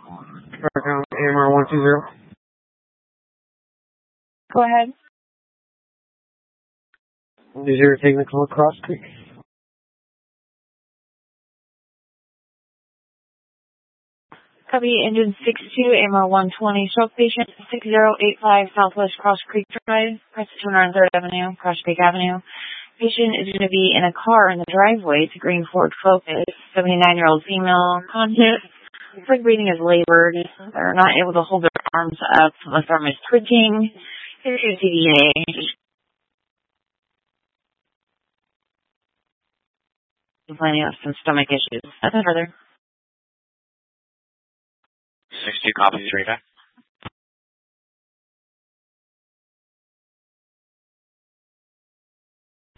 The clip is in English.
AMR 120. Go ahead. 0 technical Cross Creek. Copy, engine 62, AMR 120, stroke patient 6085 Southwest Cross Creek Drive, Preston 203rd Avenue, Cross Creek Avenue. Patient is going to be in a car in the driveway. It's a green Ford Focus, 79-year-old female, conscious. Her breathing is labored. They're not able to hold their arms up. The arm is twitching. Here's your CVA. Complaining of some stomach issues. Nothing further. 62 copies, Rita.